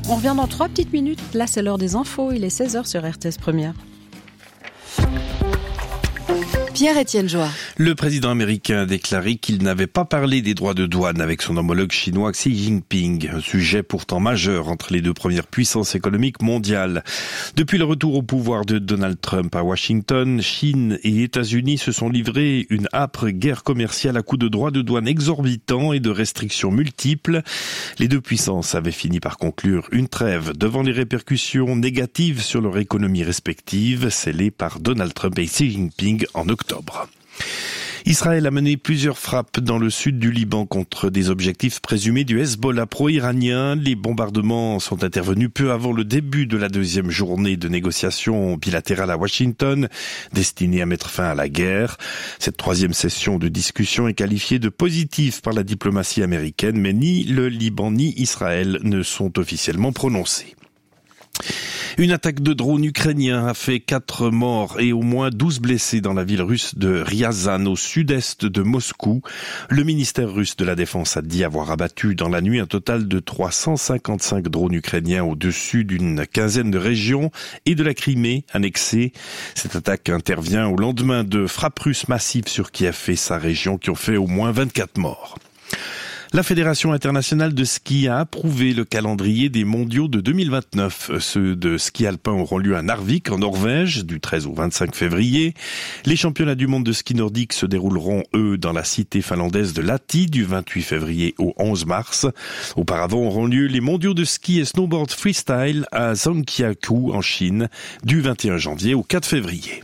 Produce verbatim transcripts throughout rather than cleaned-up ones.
On revient dans trois petites minutes. Là, c'est l'heure des infos. Il est seize heures sur R T S Première. Pierre-Étienne Joa. Le président américain a déclaré qu'il n'avait pas parlé des droits de douane avec son homologue chinois Xi Jinping, un sujet pourtant majeur entre les deux premières puissances économiques mondiales. Depuis le retour au pouvoir de Donald Trump à Washington, Chine et États-Unis se sont livrés une âpre guerre commerciale à coups de droits de douane exorbitants et de restrictions multiples. Les deux puissances avaient fini par conclure une trêve devant les répercussions négatives sur leur économie respective, scellées par Donald Trump et Xi Jinping en octobre. Israël a mené plusieurs frappes dans le sud du Liban contre des objectifs présumés du Hezbollah pro-iranien. Les bombardements sont intervenus peu avant le début de la deuxième journée de négociations bilatérales à Washington, destinée à mettre fin à la guerre. Cette troisième session de discussion est qualifiée de positive par la diplomatie américaine, mais ni le Liban ni Israël ne sont officiellement prononcés. Une attaque de drone ukrainien a fait quatre morts et au moins douze blessés dans la ville russe de Ryazan, au sud-est de Moscou. Le ministère russe de la Défense a dit avoir abattu dans la nuit un total de trois cent cinquante-cinq drones ukrainiens au-dessus d'une quinzaine de régions et de la Crimée annexée. Cette attaque intervient au lendemain de frappes russes massives sur Kiev et sa région qui ont fait au moins vingt-quatre morts. La Fédération internationale de ski a approuvé le calendrier des mondiaux de deux mille vingt-neuf. Ceux de ski alpin auront lieu à Narvik, en Norvège, du treize au vingt-cinq février. Les championnats du monde de ski nordique se dérouleront, eux, dans la cité finlandaise de Lahti, du vingt-huit février au onze mars. Auparavant auront lieu les mondiaux de ski et snowboard freestyle à Zhangjiakou, en Chine, du vingt et un janvier au quatre février.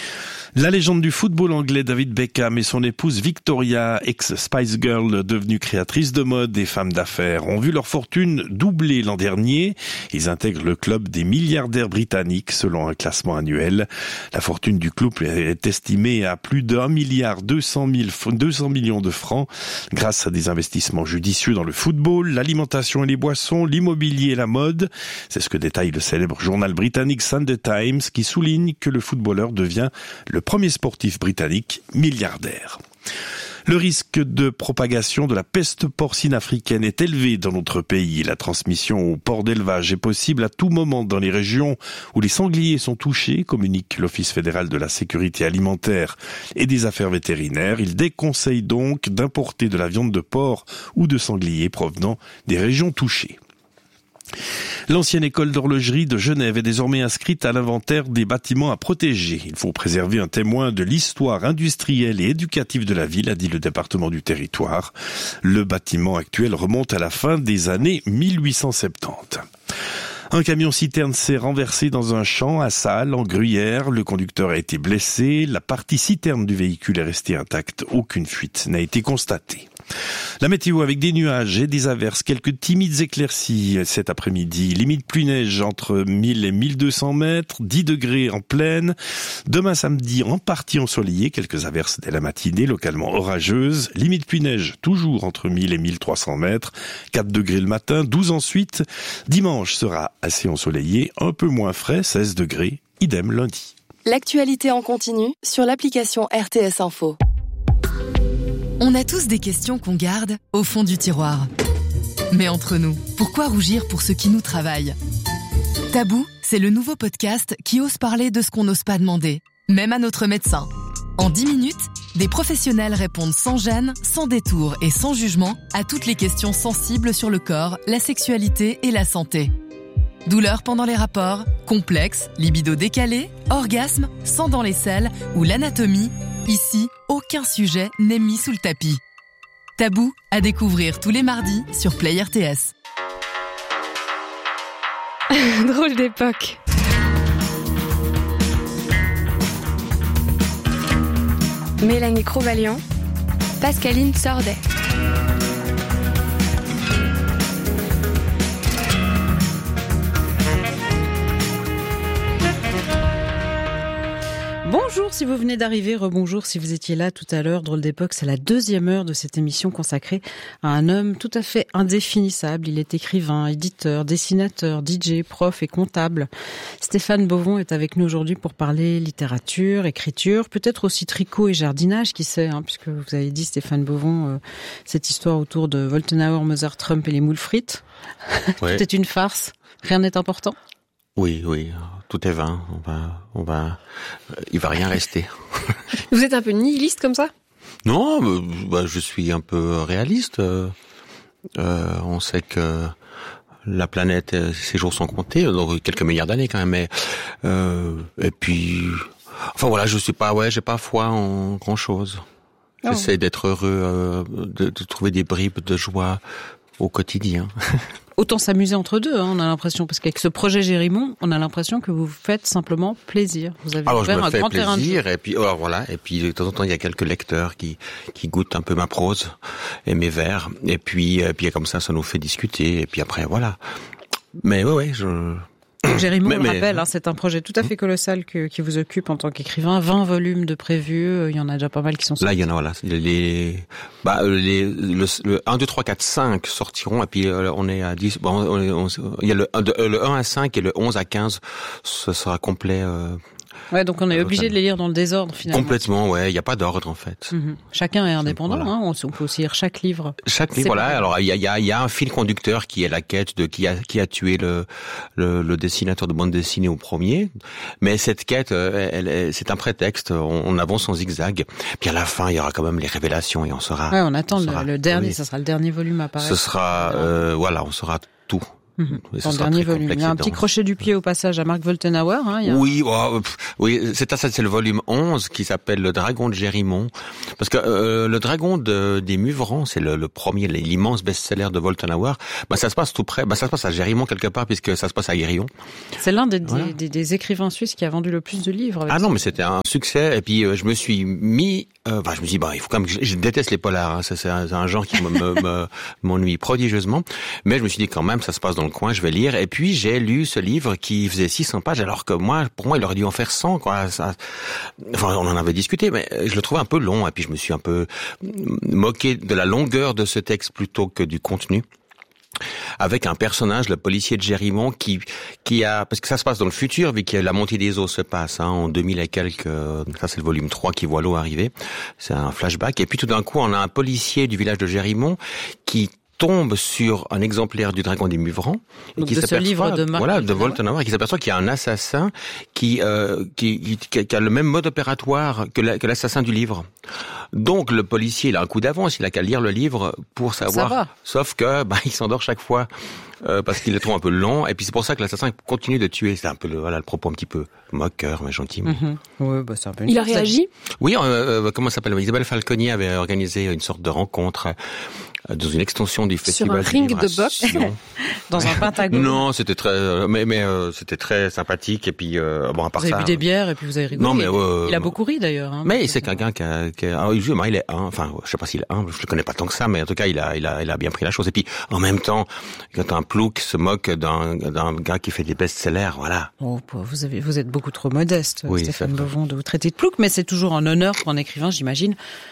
La légende du football anglais David Beckham et son épouse Victoria, ex-Spice Girl, devenue créatrice de mode et femme d'affaires, ont vu leur fortune doubler l'an dernier. Ils intègrent le club des milliardaires britanniques selon un classement annuel. La fortune du couple est estimée à plus d'un milliard deux cents millions de francs grâce à des investissements judicieux dans le football, l'alimentation et les boissons, l'immobilier et la mode. C'est ce que détaille le célèbre journal britannique Sunday Times qui souligne que le footballeur devient le premier sportif britannique milliardaire. Le risque de propagation de la peste porcine africaine est élevé dans notre pays. La transmission au porc d'élevage est possible à tout moment dans les régions où les sangliers sont touchés, communique l'Office fédéral de la sécurité alimentaire et des affaires vétérinaires. Il déconseille donc d'importer de la viande de porc ou de sanglier provenant des régions touchées. L'ancienne école d'horlogerie de Genève est désormais inscrite à l'inventaire des bâtiments à protéger. Il faut préserver un témoin de l'histoire industrielle et éducative de la ville, a dit le département du territoire. Le bâtiment actuel remonte à la fin des années mille huit cent soixante-dix. Un camion-citerne s'est renversé dans un champ à Salles, en Gruyère. Le conducteur a été blessé. La partie citerne du véhicule est restée intacte. Aucune fuite n'a été constatée. La météo avec des nuages et des averses, quelques timides éclaircies cet après-midi. Limite pluie-neige entre mille et mille deux cents mètres, dix degrés en plaine. Demain samedi, en partie ensoleillé, quelques averses dès la matinée, localement orageuses. Limite pluie-neige toujours entre mille et mille trois cents mètres, quatre degrés le matin, douze ensuite. Dimanche sera assez ensoleillé, un peu moins frais, seize degrés, idem lundi. L'actualité en continu sur l'application R T S Info. On a tous des questions qu'on garde au fond du tiroir. Mais entre nous, pourquoi rougir pour ce qui nous travaille ? Tabou, c'est le nouveau podcast qui ose parler de ce qu'on n'ose pas demander, même à notre médecin. En dix minutes, des professionnels répondent sans gêne, sans détour et sans jugement à toutes les questions sensibles sur le corps, la sexualité et la santé. Douleurs pendant les rapports, complexes, libido décalé, orgasme, sang dans les selles ou l'anatomie, ici, aucun sujet n'est mis sous le tapis. Tabou à découvrir tous les mardis sur Play R T S. Drôle d'époque. Mélanie Crovalian, Pascaline Sordet. Bonjour Bonjour si vous venez d'arriver, rebonjour si vous étiez là tout à l'heure. Drôle d'époque, c'est la deuxième heure de cette émission consacrée à un homme tout à fait indéfinissable. Il est écrivain, éditeur, dessinateur, D J, prof et comptable. Stéphane Bovon est avec nous aujourd'hui pour parler littérature, écriture, peut-être aussi tricot et jardinage, qui sait, hein, puisque vous avez dit, Stéphane Bovon, euh, cette histoire autour de Woltenhauer, Mozart, Trump et les moules frites. Ouais. Tout est une farce, rien n'est important. Oui, oui, tout est vain. On va, on va, il va rien rester. Vous êtes un peu nihiliste comme ça ? Non, bah, je suis un peu réaliste. Euh, on sait que la planète, ses jours sont comptés, donc quelques milliards d'années quand même. Mais euh, et puis, enfin voilà, je suis pas, ouais, j'ai pas foi en grand chose. Oh. J'essaie d'être heureux, euh, de, de trouver des bribes de joie au quotidien. Autant s'amuser entre deux, hein, on a l'impression, parce qu'avec ce projet Gérimont, on a l'impression que vous vous faites simplement plaisir. Vous avez alors ouvert je me un fais grand plaisir, terrain de... et puis alors voilà, et puis de temps en temps il y a quelques lecteurs qui qui goûtent un peu ma prose et mes vers, et puis et puis comme ça, ça nous fait discuter, et puis après voilà. Mais ouais, ouais, je. Gérimont, on le rappelle, hein, c'est un projet tout à fait colossal que, qui vous occupe en tant qu'écrivain. vingt volumes de prévus, il y en a déjà pas mal qui sont sortis. Là, il y en a, voilà. Les, bah, les, le, le un, deux, trois, quatre, cinq sortiront, et puis on est à dix. Bon, on, on, il y a le, le un à cinq et le onze à quinze, ce sera complet. Euh, Ouais, donc on est obligé de les lire dans le désordre finalement. Complètement, ouais. Il n'y a pas d'ordre en fait. Mmh. Chacun est indépendant. Voilà. Hein, on peut aussi lire chaque livre. Chaque livre, voilà. Alors il y a, y a, y a un fil conducteur qui est la quête de qui a qui a tué le le, le dessinateur de bande dessinée au premier. Mais cette quête, elle, elle, c'est un prétexte. On, on avance en zigzag. Puis à la fin, il y aura quand même les révélations et on saura. Ouais, on attend on le, sera, le dernier. Oui. Ça sera le dernier volume à paraître. Ce sera, euh, voilà, on saura tout. Mmh. Dans le dernier volume. Il y a un petit crochet du pied au passage à Mark Woltenhauer. Hein, il y a... Oui, oh, pff, oui, c'est ça, c'est le volume onze qui s'appelle Le Dragon de Gérimont. Parce que euh, le Dragon de, des Muvrans, c'est le, le premier, l'immense best-seller de Woltenhauer. Bah ça se passe tout près, bah ça se passe à Gérimont quelque part puisque ça se passe à Guérillon. C'est l'un des, voilà. des, des, des écrivains suisses qui a vendu le plus de livres. Avec ah ça. Non, mais c'était un succès. Et puis euh, je me suis mis, euh, bah je me suis dit, bah il faut quand même. Je, je déteste les polars. Hein, ça, c'est un, c'est un genre qui me, me, me, m'ennuie prodigieusement. Mais je me suis dit quand même, ça se passe dans le coin, je vais lire. Et puis j'ai lu ce livre qui faisait six cents pages, alors que moi, pour moi, il aurait dû en faire cent, quoi. Ça, enfin, on en avait discuté, mais je le trouvais un peu long. Et puis je me suis un peu moqué de la longueur de ce texte plutôt que du contenu. Avec un personnage, le policier de Gérimont, qui qui a, parce que ça se passe dans le futur, vu que la montée des eaux se passe hein, en deux mille et quelques. Ça c'est le volume trois qui voit l'eau arriver. C'est un flashback. Et puis tout d'un coup, on a un policier du village de Gérimont qui tombe sur un exemplaire du Dragon des Muvrans, et qui de ce livre de Mark voilà de Woltenhauer, et qui s'aperçoit qu'il y a un assassin qui euh, qui, qui qui a le même mode opératoire que, la, que l'assassin du livre. Donc le policier, il a un coup d'avance, il a qu'à lire le livre pour savoir. Ça Sauf que bah il s'endort chaque fois euh, parce qu'il le trouve un peu long, et puis c'est pour ça que l'assassin continue de tuer. C'est un peu le voilà le propos un petit peu moqueur mais gentil. Mais... Mm-hmm. Ouais, bah c'est un peu une il a réagi. Oui, euh, comment ça s'appelle Isabelle Falconier avait organisé une sorte de rencontre dans une extension du festival sur un ring de boxe dans un pentagone. Non, c'était très mais mais euh, c'était très sympathique et puis euh, bon à part vous ça. Vous avez bu des bières et puis vous avez rigolé. Non mais euh, il a beaucoup ri d'ailleurs hein, mais c'est quelqu'un qui a, qui a ah, justement, il est humble, enfin je sais pas s'il est humble, je le connais pas tant que ça, mais en tout cas il a il a il a bien pris la chose. Et puis en même temps, quand un plouc se moque d'un d'un gars qui fait des best-sellers, voilà. Oh, vous avez vous êtes beaucoup trop modeste, oui, Stéphane Bovon, de vous traiter de plouc, mais c'est toujours un honneur pour un écrivain, j'imagine,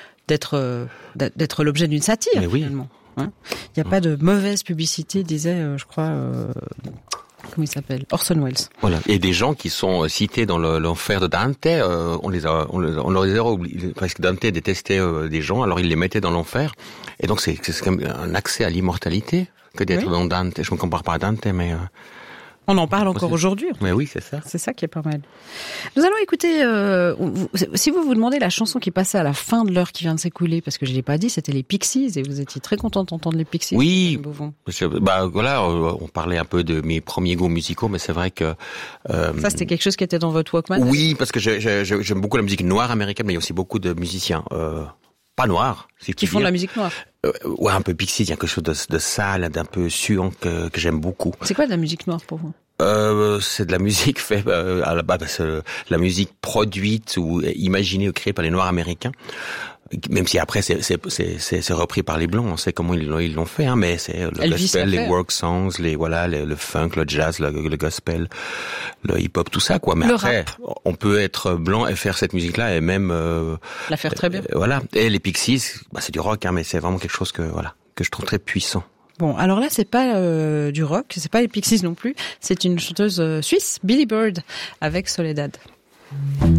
d'être d'être l'objet d'une satire mais oui. finalement. Hein, il n'y a pas de mauvaise publicité, disait, euh, je crois, euh, comment il s'appelle, Orson Welles. Voilà. Et des gens qui sont cités dans le, l'enfer de Dante, euh, on les a, on les, on les a oubliés, parce que Dante détestait euh, des gens, alors il les mettait dans l'enfer. Et donc c'est, c'est quand même un accès à l'immortalité que d'être oui. dans Dante. Je me compare pas à Dante, mais euh, on en parle encore aujourd'hui. Mais oui, c'est ça. C'est ça qui est pas mal. Nous allons écouter, euh, vous, si vous vous demandez la chanson qui passait à la fin de l'heure qui vient de s'écouler, parce que je l'ai pas dit, c'était les Pixies, et vous étiez très content d'entendre les Pixies. Oui. Je, bah voilà, on parlait un peu de mes premiers goûts musicaux, mais c'est vrai que euh, ça c'était quelque chose qui était dans votre Walkman. Oui, parce que je, je, je, j'aime beaucoup la musique noire américaine, mais il y a aussi beaucoup de musiciens. Euh, pas noirs, si qui font de la musique noire. Euh, ouais, un peu Pixies, il y a quelque chose de, de sale, d'un peu suant que, que j'aime beaucoup. C'est quoi de la musique noire pour vous? Euh, c'est de la musique faite euh, à la base, c'est la musique produite ou imaginée ou créée par les Noirs américains. Même si après c'est c'est c'est c'est, c'est repris par les blonds, on sait comment ils l'ont ils l'ont fait, hein, mais c'est le Elvis gospel, les fait. work songs, les voilà, le, le funk, le jazz, le, le gospel, le hip hop, tout ça quoi. Mais Le après, rap. on peut être blanc et faire cette musique-là et même euh, La faire très bien. euh, voilà. Et les Pixies, bah, c'est du rock, hein, mais c'est vraiment quelque chose que voilà que je trouve très puissant. Bon, alors là, c'est pas euh, du rock, c'est pas les Pixies non plus, c'est une chanteuse euh, suisse, Billy Bird, avec Soledad.